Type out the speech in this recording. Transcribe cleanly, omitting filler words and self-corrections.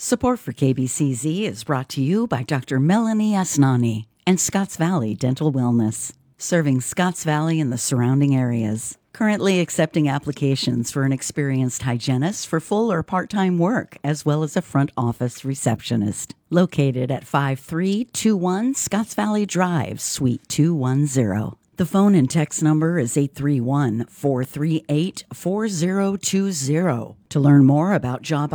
Support for KBCZ is brought to you by Dr. Melanie Asnani and Scotts Valley Dental Wellness, serving Scotts Valley and the surrounding areas. Currently accepting applications for an experienced hygienist for full or part-time work, as well as a front office receptionist. Located at 5321 Scotts Valley Drive, Suite 210. The phone and text number is 831-438-4020. To learn more about job